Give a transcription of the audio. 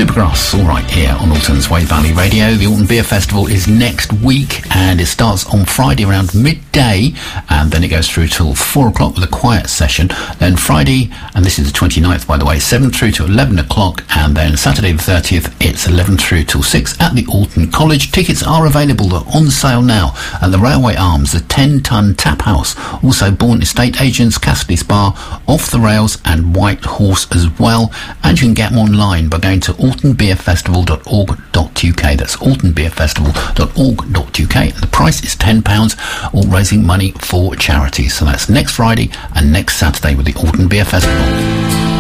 Supergrass, all right, here on Alton's Way Valley Radio. The Alton Beer Festival is next week, and it starts on Friday around midday, and then it goes through till 4 o'clock with a quiet session. Then Friday, and this is the 29th, by the way, 7 through to 11 o'clock, and then Saturday the 30th, it's 11 through till 6 at the Alton College. Tickets are available, they're on sale now at the Railway Arms, the 10-ton Tap House, also Bourne Estate Agents, Cassidy's Bar, Off the Rails, and White Horse as well. And you can get them online by going to altonbeerfestival.org.uk. That's altonbeerfestival.org.uk. The price is £10, all raising money for charity. So that's next Friday and next Saturday with the Alton Beer Festival.